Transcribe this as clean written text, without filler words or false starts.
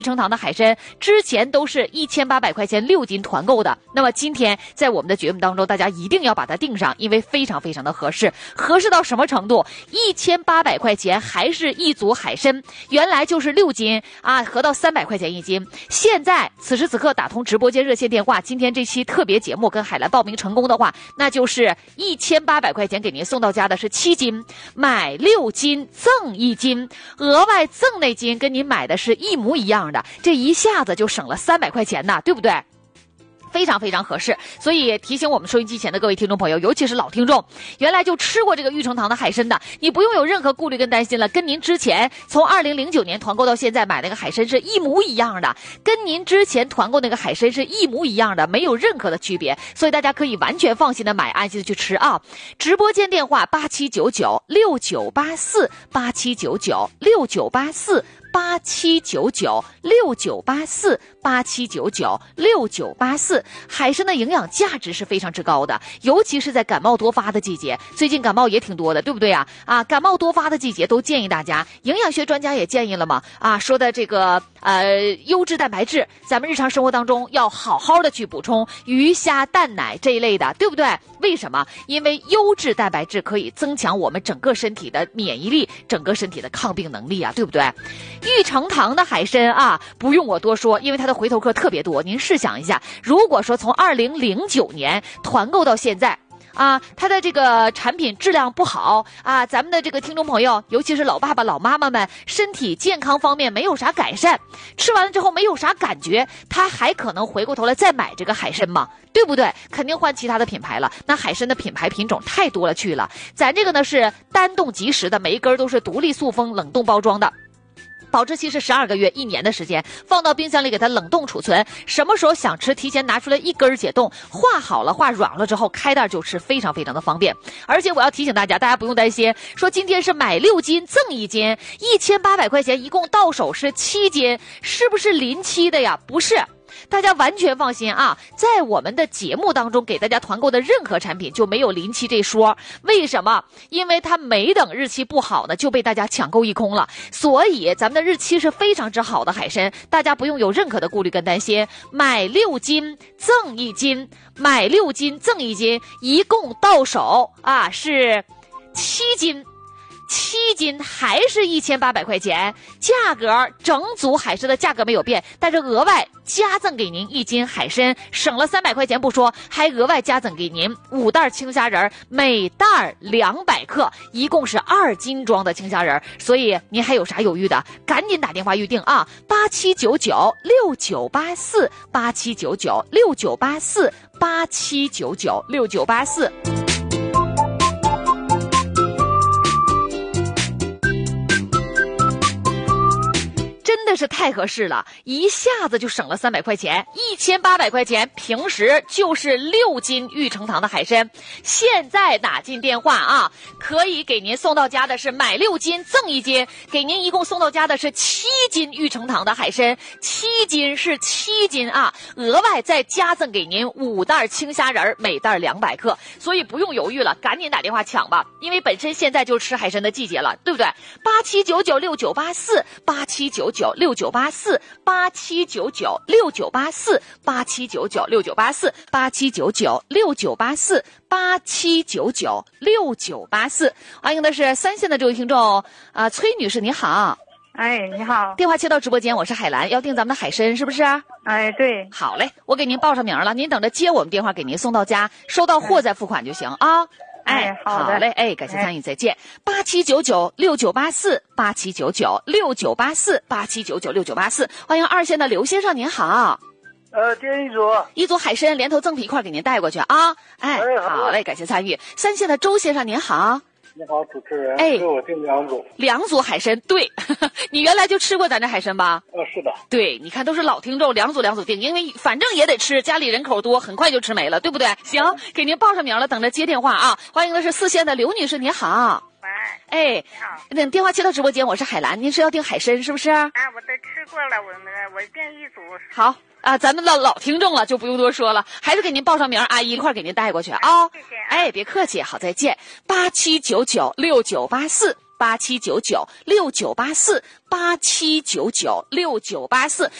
成堂的海参之前都是1800块钱6斤团购的，那么今天在我们的节目当中，大家一定要把它定上，因为非常非常的合适。合适到什么程度？1800块钱还是一组海参，原来就是6斤啊，合到300块钱1斤。现在此时此刻打通直播间热线电话，今天这期特别节目跟海蓝报名成功的话，那就是1800块钱给您送到家的是7斤，买6斤赠1斤，额外赠那斤跟您买的是一模一样的，这一下子就省了300块钱呢，对不对？非常非常合适，所以提醒我们收音机前的各位听众朋友，尤其是老听众，原来就吃过这个玉成堂的海参的，你不用有任何顾虑跟担心了，跟您之前从2009年团购到现在买那个海参是一模一样的，跟您之前团购那个海参是一模一样的，没有任何的区别，所以大家可以完全放心的买，安心的去吃啊！直播间电话87996984，海参的营养价值是非常之高的，尤其是在感冒多发的季节，最近感冒也挺多的，对不对啊？感冒多发的季节都建议大家，营养学专家也建议了嘛，说的这个优质蛋白质，咱们日常生活当中要好好的去补充鱼虾蛋奶这一类的，对不对？为什么？因为优质蛋白质可以增强我们整个身体的免疫力，整个身体的抗病能力啊，对不对？玉成堂的海参不用我多说，因为它的回头客特别多。您试想一下，如果说从2009年团购到现在它的这个产品质量不好咱们的这个听众朋友，尤其是老爸爸老妈妈们，身体健康方面没有啥改善，吃完了之后没有啥感觉，他还可能回过头来再买这个海参吗？对不对？肯定换其他的品牌了。那海参的品牌品种太多了去了，咱这个呢是单冻即食的，每一根都是独立塑封冷冻包装的，保质期是12个月1年的时间，放到冰箱里给它冷冻储存，什么时候想吃提前拿出来一根解冻，化好了化软了之后开袋就吃，非常非常的方便。而且我要提醒大家，大家不用担心说今天是买6斤赠1斤，1800块钱一共到手是7斤，是不是临期的呀？不是，大家完全放心在我们的节目当中给大家团购的任何产品就没有临期这说。为什么？因为它没等日期不好呢就被大家抢购一空了，所以咱们的日期是非常之好的海参，大家不用有任何的顾虑跟担心。买6斤赠1斤，买6斤赠1斤，一共到手是7斤。7斤还是1800块钱，价格整组海参的价格没有变，但是额外加赠给您1斤海参，省了300块钱不说，还额外加赠给您5袋青虾仁，每袋200克，一共是2斤装的青虾仁，所以您还有啥犹豫的？赶紧打电话预定87996984，87996984，87996984。真的是太合适了，一下子就省了300块钱，1800块钱，平时就是6斤玉成堂的海参。现在打进电话可以给您送到家的是买6斤赠1斤，给您一共送到家的是7斤玉成堂的海参，7斤是7斤额外再加赠给您5袋青虾仁，每袋200克，所以不用犹豫了，赶紧打电话抢吧，因为本身现在就是吃海参的季节了，对不对？87996984，87996984，87996984，87996984，欢迎的是3线的这位听众崔女士，你好。 哎，你好， 电话切到直播间，我是海兰，要订咱们的海参是不是？ 哎，对， 好嘞，我给您报上名了，您等着接我们电话给您送到家，收到货再付款就行好的， 好嘞，感谢参与，再见。87996984，87996984，87996984，欢迎2线的刘先生，您好。 订一组海参连头赠品一块给您带过去好嘞，感谢参与。3线的周先生，您好。 你好，主持人。给我订 2组海参，对，你原来就吃过咱这海参吧？ 是的。 对，你看都是老听众，2组订，因为反正也得吃，家里人口多，很快就吃没了，对不对？行，给您报上名了，等着接电话欢迎的是4线的刘女士，您好。 喂，你好。 那电话接到直播间，我是海兰，您是要订海参是不是？ 我都吃过了，我订1组。 好。咱们老听众了，就不用多说了，还是给您报上名，阿姨一块给您带过去谢谢。 别客气，好，再见。87996984。 87996984，87996984。